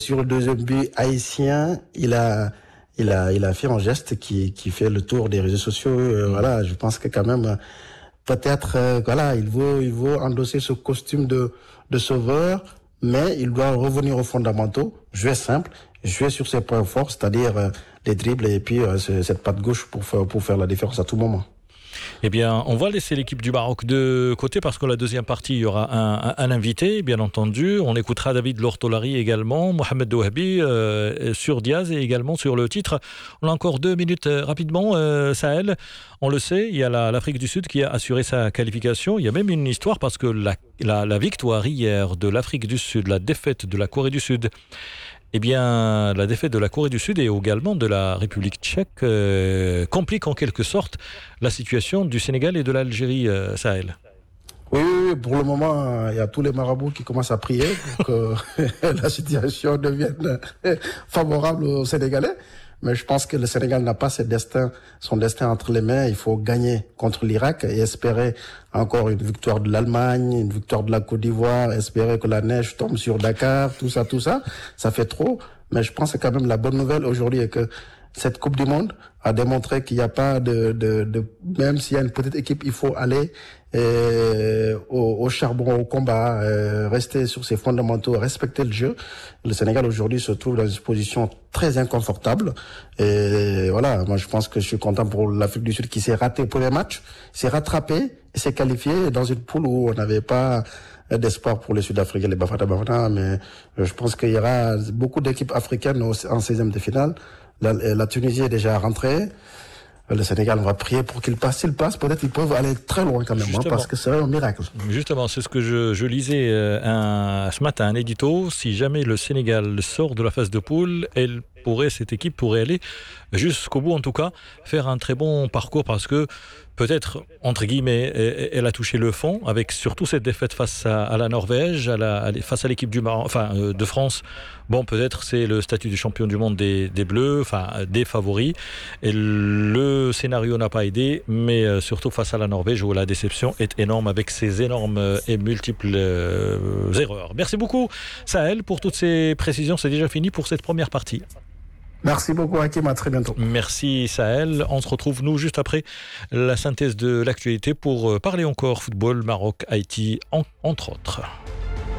Sur le deuxième but haïtien, il a fait un geste qui fait le tour des réseaux sociaux. Voilà, je pense que quand même, peut-être, voilà, il veut endosser ce costume de sauveur, mais il doit revenir aux fondamentaux, jouer simple, jouer sur ses points forts, c'est-à-dire les dribbles et puis cette patte gauche pour faire la différence à tout moment. Eh bien, on va laisser l'équipe du Maroc de côté parce que la deuxième partie, il y aura un invité, bien entendu. On écoutera David Lortolari également, Mohamed Douhabi sur Diaz et également sur le titre. On a encore 2 minutes rapidement. Sahel, on le sait, il y a l'Afrique du Sud qui a assuré sa qualification. Il y a même une histoire parce que la victoire hier de l'Afrique du Sud, la défaite de la Corée du Sud, eh bien, la défaite de la Corée du Sud et également de la République tchèque complique en quelque sorte la situation du Sénégal et de l'Algérie, Sahel. Oui, pour le moment, il y a tous les marabouts qui commencent à prier pour que la situation devienne favorable aux Sénégalais. Mais je pense que le Sénégal n'a pas son destin entre les mains. Il faut gagner contre l'Irak et espérer encore une victoire de l'Allemagne, une victoire de la Côte d'Ivoire, espérer que la neige tombe sur Dakar, tout ça. Ça fait trop. Mais je pense que quand même la bonne nouvelle aujourd'hui est que cette Coupe du Monde a démontré qu'il n'y a pas même s'il y a une petite équipe, il faut aller au charbon, au combat, rester sur ses fondamentaux, respecter le jeu. Le Sénégal aujourd'hui se trouve dans une position très inconfortable. Et voilà, moi je pense que je suis content pour l'Afrique du Sud qui s'est raté au premier match, s'est rattrapé et s'est qualifié dans une poule où on n'avait pas d'espoir pour les Sud-Africains, les Bafana, mais je pense qu'il y aura beaucoup d'équipes africaines en 16e de finale. La Tunisie est déjà rentrée. Le Sénégal, on va prier pour qu'il passe. S'il passe, peut-être ils peuvent aller très loin quand même, parce que c'est un miracle. Justement, c'est ce que je lisais ce matin, un édito. Si jamais le Sénégal sort de la phase de poule, cette équipe pourrait aller jusqu'au bout, en tout cas, faire un très bon parcours parce que peut-être, entre guillemets, elle a touché le fond avec surtout cette défaite face à la Norvège, face à l'équipe du Maroc, de France. Bon, peut-être c'est le statut de champion du monde des Bleus, des favoris. Et le scénario n'a pas aidé, mais surtout face à la Norvège où la déception est énorme avec ses énormes et multiples erreurs. Merci beaucoup, Sahel, pour toutes ces précisions. C'est déjà fini pour cette première partie. Merci beaucoup, Hakim. À très bientôt. Merci, Sahel. On se retrouve, nous, juste après la synthèse de l'actualité pour parler encore football, Maroc, Haïti, entre autres.